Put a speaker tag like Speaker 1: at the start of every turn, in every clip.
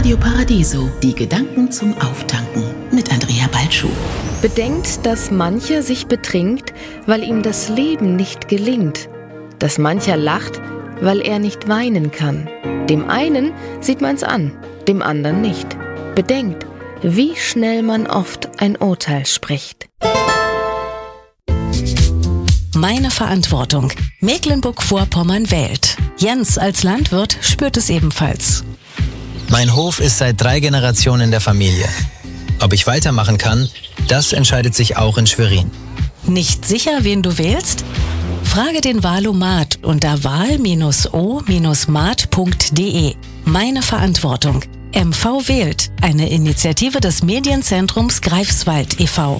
Speaker 1: Radio Paradiso, die Gedanken zum Auftanken mit Andrea Balschuh.
Speaker 2: Bedenkt, dass mancher sich betrinkt, weil ihm das Leben nicht gelingt. Dass mancher lacht, weil er nicht weinen kann. Dem einen sieht man's an, dem anderen nicht. Bedenkt, wie schnell man oft ein Urteil spricht.
Speaker 3: Meine Verantwortung. Mecklenburg-Vorpommern wählt. Jens als Landwirt spürt es ebenfalls.
Speaker 4: Mein Hof ist seit 3 Generationen in der Familie. Ob ich weitermachen kann, das entscheidet sich auch in Schwerin.
Speaker 3: Nicht sicher, wen du wählst? Frage den Wahlomat unter wahl-o-mat.de. Meine Verantwortung. MV wählt, eine Initiative des Medienzentrums Greifswald e.V.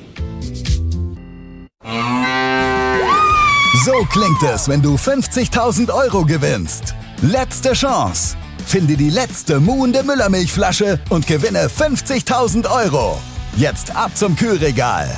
Speaker 5: So klingt es, wenn du 50.000 Euro gewinnst. Letzte Chance. Finde die letzte muhende Müllermilchflasche und gewinne 50.000 Euro. Jetzt ab zum Kühlregal.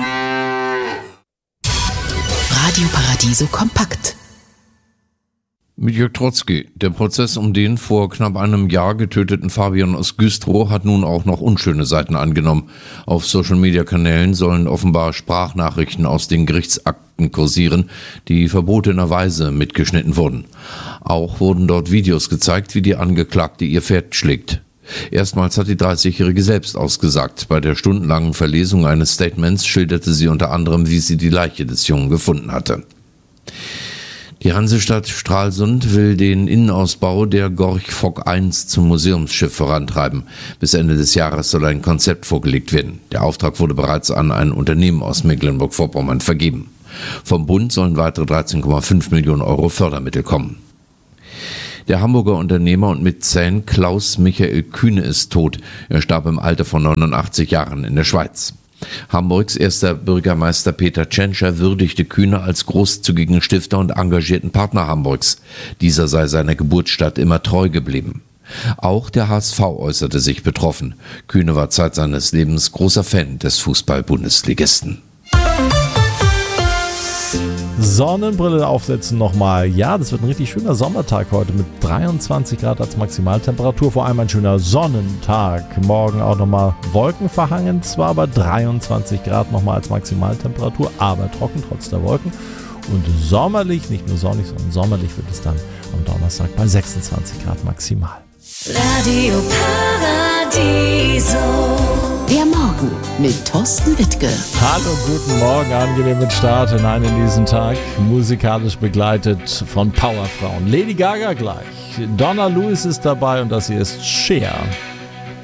Speaker 1: Radio Paradiso kompakt.
Speaker 6: Mit Jörg Trotzki. Der Prozess um den vor knapp einem Jahr getöteten Fabian aus Güstrow hat nun auch noch unschöne Seiten angenommen. Auf Social-Media-Kanälen sollen offenbar Sprachnachrichten aus den Gerichtsakten kursieren, die verbotenerweise mitgeschnitten wurden. Auch wurden dort Videos gezeigt, wie die Angeklagte ihr Pferd schlägt. Erstmals hat die 30-Jährige selbst ausgesagt. Bei der stundenlangen Verlesung eines Statements schilderte sie unter anderem, wie sie die Leiche des Jungen gefunden hatte. Die Hansestadt Stralsund will den Innenausbau der Gorch Fock 1 zum Museumsschiff vorantreiben. Bis Ende des Jahres soll ein Konzept vorgelegt werden. Der Auftrag wurde bereits an ein Unternehmen aus Mecklenburg-Vorpommern vergeben. Vom Bund sollen weitere 13,5 Millionen Euro Fördermittel kommen. Der Hamburger Unternehmer und Mäzen Klaus Michael Kühne ist tot. Er starb im Alter von 89 Jahren in der Schweiz. Hamburgs erster Bürgermeister Peter Tschentscher würdigte Kühne als großzügigen Stifter und engagierten Partner Hamburgs. Dieser sei seiner Geburtsstadt immer treu geblieben. Auch der HSV äußerte sich betroffen. Kühne war Zeit seines Lebens großer Fan des Fußball-Bundesligisten.
Speaker 7: Sonnenbrille aufsetzen nochmal. Ja, das wird ein richtig schöner Sommertag heute mit 23 Grad als Maximaltemperatur. Vor allem ein schöner Sonnentag. Morgen auch nochmal Wolken verhangen, zwar aber 23 Grad nochmal als Maximaltemperatur, aber trocken trotz der Wolken. Und sommerlich, nicht nur sonnig, sondern sommerlich wird es dann am Donnerstag bei 26 Grad maximal.
Speaker 3: Radio Paradiso.
Speaker 1: Der Morgen mit Thorsten Wittke.
Speaker 7: Hallo, guten Morgen, angenehmen Start hinein in diesen Tag. Musikalisch begleitet von Powerfrauen. Lady Gaga gleich. Donna Lewis ist dabei und das hier ist Cher.